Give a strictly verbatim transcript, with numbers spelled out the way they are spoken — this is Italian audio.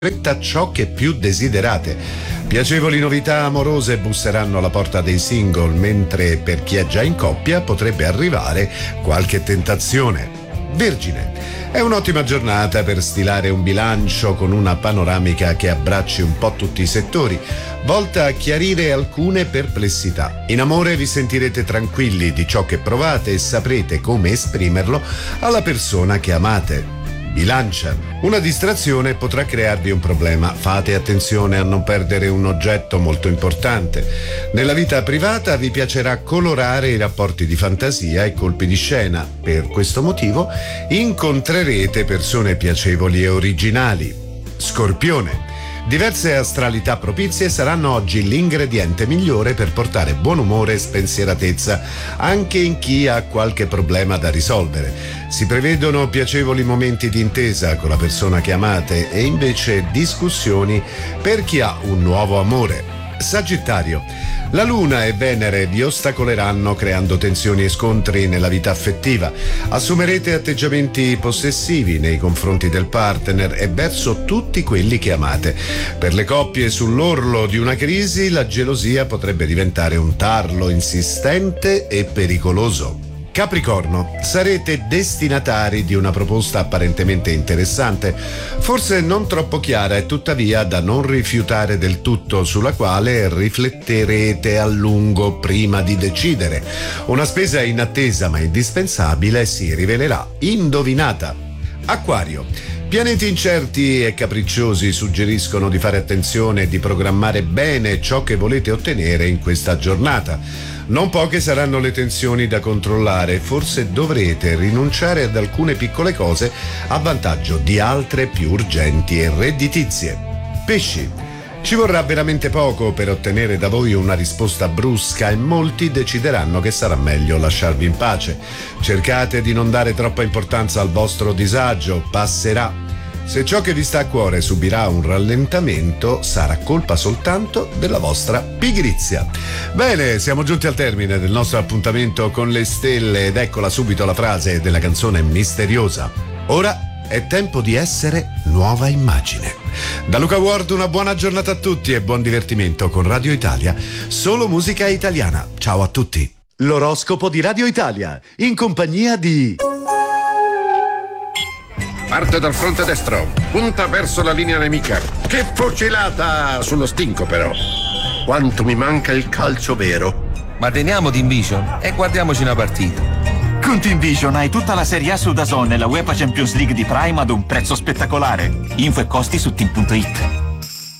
fretta ciò che più desiderate. Piacevoli novità amorose busseranno alla porta dei single, mentre per chi è già in coppia potrebbe arrivare qualche tentazione. Vergine. È un'ottima giornata per stilare un bilancio con una panoramica che abbracci un po' tutti i settori, volta a chiarire alcune perplessità. In amore vi sentirete tranquilli di ciò che provate e saprete come esprimerlo alla persona che amate. Bilancia. Una distrazione potrà crearvi un problema. Fate attenzione a non perdere un oggetto molto importante. Nella vita privata vi piacerà colorare i rapporti di fantasia e colpi di scena. Per questo motivo incontrerete persone piacevoli e originali. Scorpione. Diverse astralità propizie saranno oggi l'ingrediente migliore per portare buon umore e spensieratezza anche in chi ha qualche problema da risolvere. Si prevedono piacevoli momenti di intesa con la persona che amate e invece discussioni per chi ha un nuovo amore. Sagittario. La Luna e Venere vi ostacoleranno creando tensioni e scontri nella vita affettiva. Assumerete atteggiamenti possessivi nei confronti del partner e verso tutti quelli che amate. Per le coppie sull'orlo di una crisi, la gelosia potrebbe diventare un tarlo insistente e pericoloso. Capricorno, sarete destinatari di una proposta apparentemente interessante, forse non troppo chiara e tuttavia da non rifiutare del tutto, sulla quale rifletterete a lungo prima di decidere. Una spesa inattesa ma indispensabile si rivelerà indovinata. Acquario. Pianeti incerti e capricciosi suggeriscono di fare attenzione e di programmare bene ciò che volete ottenere in questa giornata. Non poche saranno le tensioni da controllare, forse dovrete rinunciare ad alcune piccole cose a vantaggio di altre più urgenti e redditizie. Pesci. Ci vorrà veramente poco per ottenere da voi una risposta brusca e molti decideranno che sarà meglio lasciarvi in pace. Cercate di non dare troppa importanza al vostro disagio, passerà. Se ciò che vi sta a cuore subirà un rallentamento, sarà colpa soltanto della vostra pigrizia. Bene, siamo giunti al termine del nostro appuntamento con le stelle ed eccola subito la frase della canzone misteriosa. Ora è tempo di essere nuova immagine. Da Luca Ward una buona giornata a tutti e buon divertimento con Radio Italia, solo musica italiana. Ciao a tutti. L'oroscopo di Radio Italia, in compagnia di... Parte dal fronte destro, punta verso la linea nemica. Che fucilata sullo stinco però. Quanto mi manca il calcio vero. Ma teniamo Team Vision e guardiamoci una partita. Con Team Vision hai tutta la Serie A su DAZN e la UEFA Champions League di Prime ad un prezzo spettacolare. Info e costi su team punto it.